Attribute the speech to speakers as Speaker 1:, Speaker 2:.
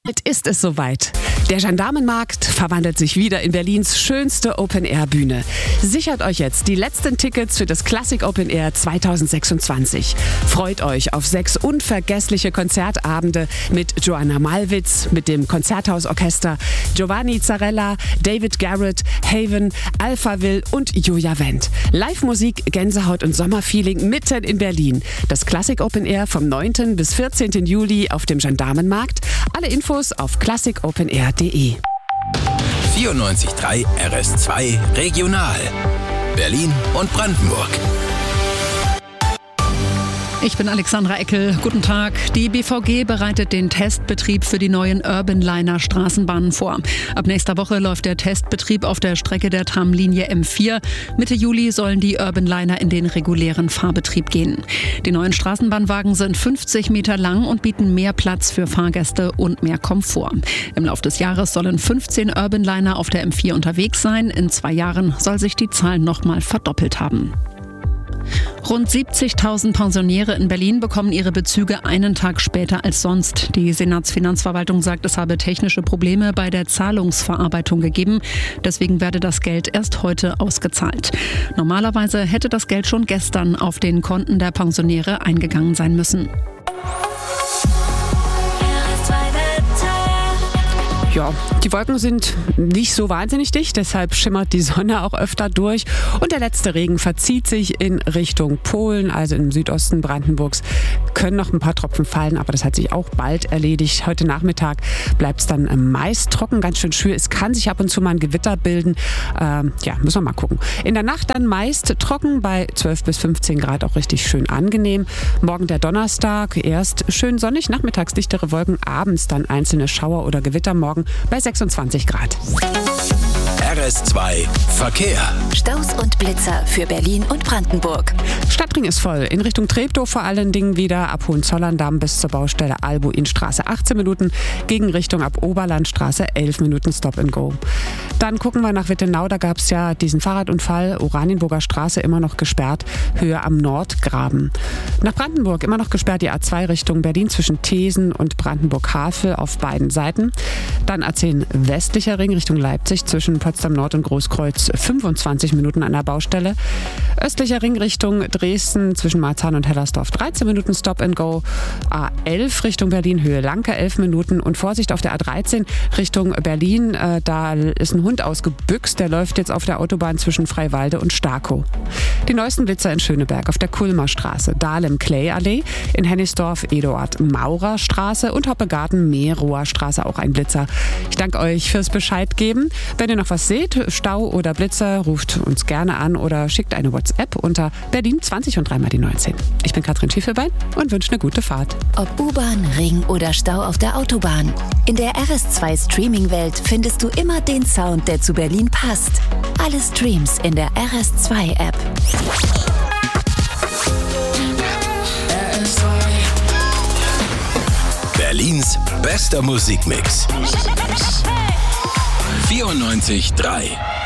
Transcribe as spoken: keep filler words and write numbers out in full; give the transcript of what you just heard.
Speaker 1: Jetzt ist es soweit. Der Gendarmenmarkt verwandelt sich wieder in Berlins schönste Open-Air-Bühne. Sichert euch jetzt die letzten Tickets für das Classic Open Air zwanzig sechsundzwanzig. Freut euch auf sechs unvergessliche Konzertabende mit Joanna Malwitz, mit dem Konzerthausorchester, Giovanni Zarella, David Garrett, Haven, Alphaville und Julia Wendt. Live-Musik, Gänsehaut und Sommerfeeling mitten in Berlin. Das Classic Open Air vom neunten bis vierzehnten Juli auf dem Gendarmenmarkt. Alle Infos auf classic open air punkt de.
Speaker 2: vierundneunzig Komma drei R S zwei Regional. Berlin und Brandenburg.
Speaker 3: Ich bin Alexandra Eckel. Guten Tag. Die B V G bereitet den Testbetrieb für die neuen Urbanliner Straßenbahnen vor. Ab nächster Woche läuft der Testbetrieb auf der Strecke der Tramlinie M vier. Mitte Juli sollen die Urbanliner in den regulären Fahrbetrieb gehen. Die neuen Straßenbahnwagen sind fünfzig Meter lang und bieten mehr Platz für Fahrgäste und mehr Komfort. Im Laufe des Jahres sollen fünfzehn Urbanliner auf der M vier unterwegs sein. In zwei Jahren soll sich die Zahl nochmal verdoppelt haben. Rund siebzigtausend Pensionäre in Berlin bekommen ihre Bezüge einen Tag später als sonst. Die Senatsfinanzverwaltung sagt, es habe technische Probleme bei der Zahlungsverarbeitung gegeben. Deswegen werde das Geld erst heute ausgezahlt. Normalerweise hätte das Geld schon gestern auf den Konten der Pensionäre eingegangen sein müssen.
Speaker 1: Ja, die Wolken sind nicht so wahnsinnig dicht, deshalb schimmert die Sonne auch öfter durch. Und der letzte Regen verzieht sich in Richtung Polen, also im Südosten Brandenburgs. Können noch ein paar Tropfen fallen, aber das hat sich auch bald erledigt. Heute Nachmittag bleibt es dann meist trocken, ganz schön schwül. Es kann sich ab und zu mal ein Gewitter bilden. Ähm, ja, müssen wir mal gucken. In der Nacht dann meist trocken, bei zwölf bis fünfzehn Grad auch richtig schön angenehm. Morgen der Donnerstag, erst schön sonnig, nachmittags dichtere Wolken, abends dann einzelne Schauer oder Gewitter, morgen bei sechsundzwanzig Grad.
Speaker 2: R S zwei Verkehr.
Speaker 4: Staus und Blitzer für Berlin und Brandenburg.
Speaker 1: Stadtring ist voll. In Richtung Treptow vor allen Dingen wieder ab Hohenzollern-Damm bis zur Baustelle Albuinstraße achtzehn Minuten. Gegenrichtung ab Oberlandstraße elf Minuten Stop and Go. Dann gucken wir nach Wittenau. Da gab es ja diesen Fahrradunfall. Oranienburger Straße immer noch gesperrt. Höhe am Nordgraben. Nach Brandenburg immer noch gesperrt die A zwei Richtung Berlin zwischen Thesen und Brandenburg-Havel auf beiden Seiten. Dann A zehn westlicher Ring Richtung Leipzig zwischen Potsdam Nord und Großkreuz fünfundzwanzig Minuten an der Baustelle. Östlicher Ring Richtung Dresden zwischen Marzahn und Hellersdorf dreizehn Minuten Stop and Go. A elf Richtung Berlin Höhe Lanke elf Minuten und Vorsicht auf der A dreizehn Richtung Berlin. Äh, da ist ein Hund ausgebüxt, der läuft jetzt auf der Autobahn zwischen Freiwalde und Starkow. Die neuesten Blitzer in Schöneberg auf der Kulmer Straße, Dahlem-Clay-Allee, in Hennigsdorf Eduard-Maurer-Straße und Hoppegarten-Merower Straße auch ein Blitzer. Ich danke euch fürs Bescheid geben. Wenn ihr noch was seht, Stau oder Blitzer, ruft uns gerne an oder schickt eine WhatsApp unter Berlin zwanzig und dreimal die neunzehn. Ich bin Katrin Schiefelbein und wünsche eine gute Fahrt.
Speaker 4: Ob U-Bahn, Ring oder Stau auf der Autobahn. In der R S zwei Streaming-Welt findest du immer den Sound, der zu Berlin passt. Alle Streams in der R S zwei App.
Speaker 2: Berlins bester Musikmix. vierundneunzig Komma drei